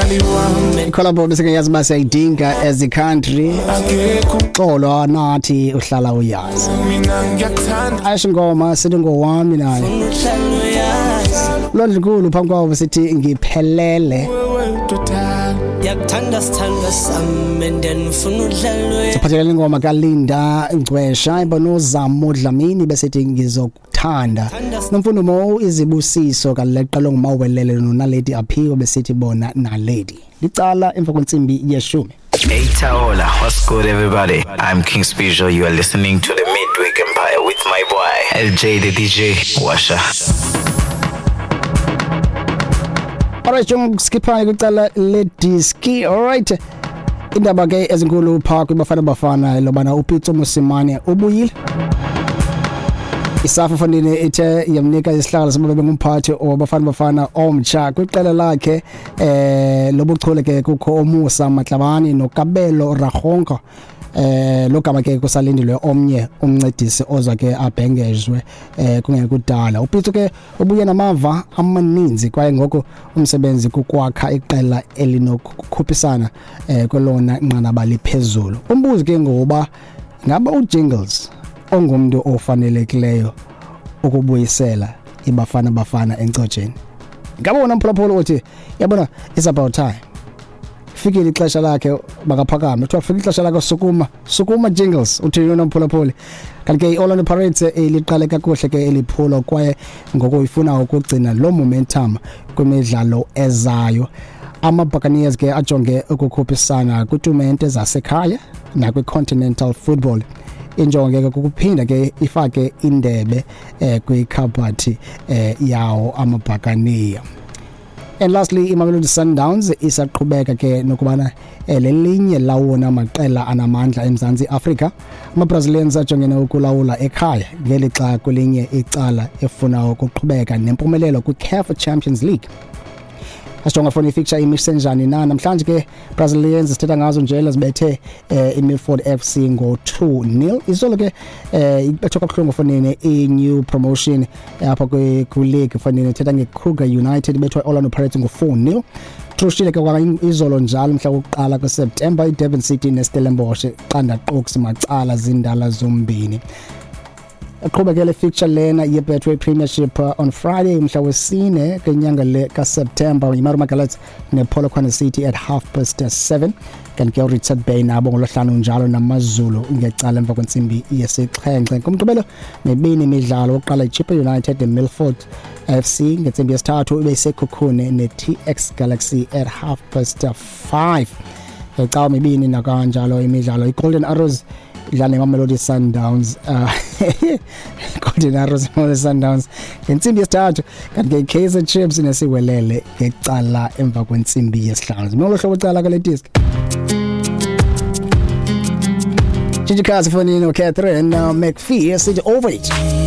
Collabo bese ngiyazi base idinga as a country xolo nathi uhlala uyazi ayisho ngoma sithi ngowami naye londlikulu phambi kwabo sithi ngiphelele yakuthanda sithanda sami and ufuna udlalwe siphathelele ngoma kaLinda Ngcwesha ibona uZamo Dlamini bese sithi ngizokuthanda nomfundo mo izibusiso kaleqalo ngumawelele noNaledi Aphiko bese sithi bona naLady licala emva kwensimbi yeshumi. Hey Taola, what's good everybody? I'm King Special. You are listening to the Midweek Empire with my boy LJ the DJ Washa. Alright, jong skipha kucala le diski. Alright. Indaba ke ezinkulu park bafana lobana uPitso Mosimane ubuyile. Isafa fanele ethe yamnika isihlalo sobabe ngumphathi obafana omtsha kwiqela lakhe lobuchule ke kukho oMusa Matlabane noKabelo Ragongka logama ke kusalindilwe omnye umncedisi oza ke abhengezwe kungekudala uPitso ke ubuye namava amaninzi kwaye ngoko umsebenzi kukwakha iqela elinokukhuphisana kolona nqanaba liphezulu umbuzo ke ngoba ngaba uJingles ongumuntu ofanelekileyo ukubuyisela ibafana encojeni ngabona umphulaphula uthi yabona it's about time fikile ixesha lakhe bakaphakama uthiwa fika ixesha lakhe sukuma Jingles uthi yona umphulaphula kanti ke Orlando Pirates eliqale kakuhle ke eliphulo kwaye ngoko ifuna ukugcina lo momentum kwimidlalo ezayo ama-Buccaneers ke ajonge ukukhuphisana kwitumente zasekhaya nakwi-continental football injongo ke ukuphinda ke ifake indebe kwikhabhathi yawo ama-Buccaneers. And lastly iMamelodi Sundowns isaqhubeka ke nokubana lelinye lawona maqela anamandla eMzantsi Afrika ama-Brazilians ajongene ukulawula ekhaya ngelixa kwelinye icala efuna ukuqhubeka nempumelelo kwi-CAF Champions League. Asijonga for ifixture imisenjani namhlanje ke Brazilians sithetha ngazo nje lazibethe iMilford FC ngo-2-0 izolo ke ibethoka kakhulu ngofanele i-new promotion apha kwi-league fanele thetha ngeKruger United bethwa Orlando Pirates ngo-4-0 Trushile ke kwa izolo njalo mhla wokuqala kaSeptember iDurban City neStellenbosch qanda qokusi macala zindala zombini aqhubekele fixture lena yeBetway Premiership on Friday mhla wesine kenyanga le kaSeptember iMarumo Gallants nePolokwane City at 7:30 kanti ke Richard Bay nabo ngolohlanu njalo namaZulu ngecala emva kwensimbi yesixhenxe kumgqibelo nebini imidlalo oqala iChippa United neMilford FC ngetsimbi yesithathu ibesekhukhune neTX Galaxy at 5:30 ecawa mibini nakanjalo imidlalo iGolden Arrows idlala neMamelodi Sundowns Golden Arrows Mamelodi Sundowns ngensimbi yesithathu kanti ke Kaizer Chiefs nesiwelele ngecala emva kwensimbi yesihlanu ngolahlo ucala kale disk Gigi Kazi fonini no Catherine McPhee sithi over it